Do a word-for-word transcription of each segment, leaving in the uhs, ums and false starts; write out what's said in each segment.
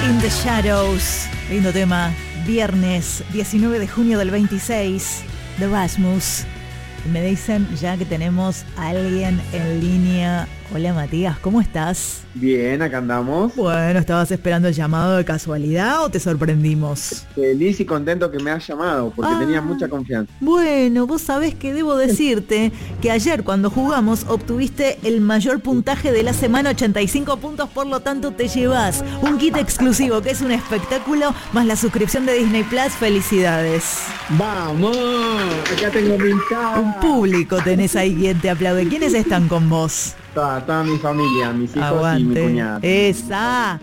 In the Shadows, lindo tema, viernes diecinueve de junio del veintiséis, de Rasmus. Y me dicen ya que tenemos a alguien en línea. Hola Matías, ¿cómo estás? Bien, acá andamos. Bueno, ¿estabas esperando el llamado de casualidad o te sorprendimos? Feliz y contento que me has llamado, porque ah, tenía mucha confianza. Bueno, vos sabés que debo decirte que ayer cuando jugamos obtuviste el mayor puntaje de la semana, ochenta y cinco puntos, por lo tanto te llevas un kit exclusivo que es un espectáculo, más la suscripción de Disney Plus. ¡Felicidades! ¡Vamos! Acá tengo mi casa. Un público tenés ahí quien te aplaude. ¿Quiénes están con vos? Toda, toda mi familia, mis hijos. Aguante. Y mi cuñada. Esa,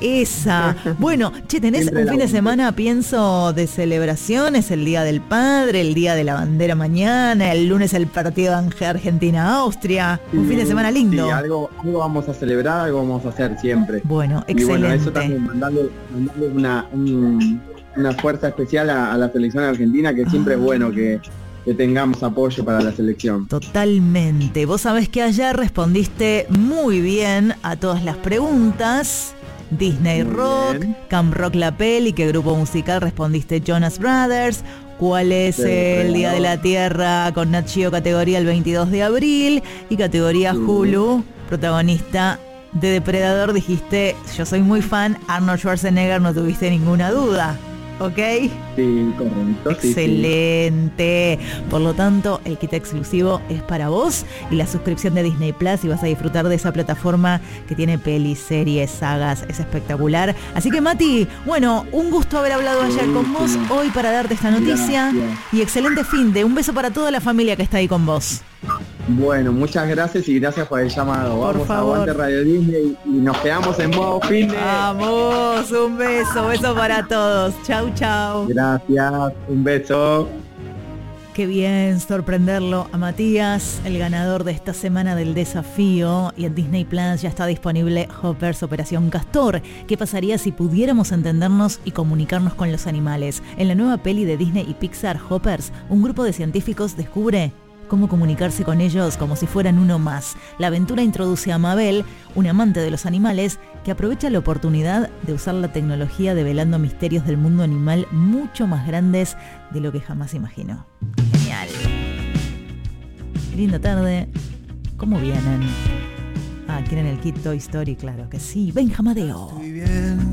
esa. Bueno, che, tenés Siempre un fin de semana, pienso, de celebraciones, el Día del Padre, el Día de la Bandera mañana, el lunes el partido de Argentina-Austria. Sí, un fin de semana lindo. Sí, algo, algo vamos a celebrar, algo vamos a hacer siempre. Bueno, excelente. Y bueno, eso también, mandarle, mandarle una, un, una fuerza especial a, a la selección argentina, que siempre ah. es bueno que... que tengamos apoyo para la selección. Totalmente. Vos sabés que ayer respondiste muy bien a todas las preguntas. Disney muy Rock, bien. Camp Rock la peli, ¿qué grupo musical respondiste? Jonas Brothers. ¿Cuál es sí, el claro. Día de la Tierra con Nat Geo categoría el veintidós de abril? Y categoría sí. Hulu, protagonista de Depredador, dijiste, yo soy muy fan, Arnold Schwarzenegger, no tuviste ninguna duda. ¿Ok? Sí, correcto. Excelente. Sí, sí. Por lo tanto, el kit exclusivo es para vos y la suscripción de Disney Plus, y vas a disfrutar de esa plataforma que tiene pelis, series, sagas, es espectacular. Así que Mati, bueno, un gusto haber hablado ayer sí, con vos, sí. hoy para darte esta noticia. Gracias. Y excelente fin de un beso para toda la familia que está ahí con vos. Bueno, muchas gracias y gracias por el llamado. Por Vamos favor. a Aguante Radio Disney y nos quedamos en modo fin de... Vamos, un beso, beso para todos. Chau, chau. Gracias, un beso. Qué bien sorprenderlo a Matías, el ganador de esta semana del desafío. Y en Disney Plus ya está disponible Hoppers Operación Castor. ¿Qué pasaría si pudiéramos entendernos y comunicarnos con los animales? En la nueva peli de Disney y Pixar, Hoppers, un grupo de científicos descubre cómo comunicarse con ellos como si fueran uno más. La aventura introduce a Mabel, un amante de los animales, que aprovecha la oportunidad de usar la tecnología develando misterios del mundo animal mucho más grandes de lo que jamás imaginó. Genial. Linda tarde. ¿Cómo vienen? Ah, ¿quieren el kit Toy Story? Claro que sí. Benjamadeo.